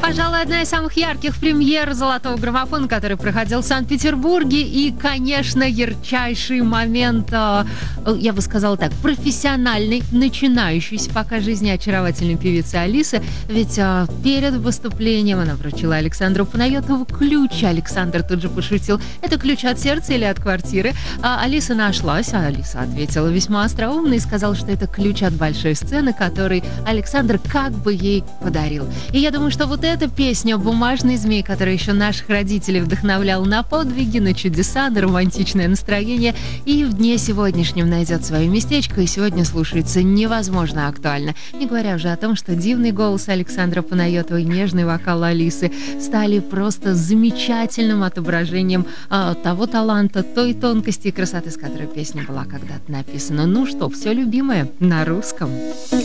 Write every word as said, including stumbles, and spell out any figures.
Пожалуй, одна из самых ярких премьер «Золотого граммофона», который проходил в Санкт-Петербурге. И, конечно, ярчайший момент, я бы сказала так, профессиональной, начинающейся пока жизни очаровательной певицы Алисы. Ведь перед выступлением она вручила Александру Панайотову ключ. Александр тут же пошутил: это ключ от сердца или от квартиры? А Алиса нашлась, а Алиса ответила весьма остроумно и сказала, что это ключ от большой сцены, который Александр как бы ей подарил. И я думаю, что вот эта песня «Бумажный змей», которая еще наших родителей вдохновляла на подвиги, на чудеса, на романтичное настроение, и в дне сегодняшнем найдет свое местечко, и сегодня слушается невозможно актуально. Не говоря уже о том, что дивный голос Александра Панайотова и нежный вокал Алисы стали просто замечательным отображением а, того таланта, той тонкости и красоты, с которой песня была когда-то написана. Ну что, все любимое на русском.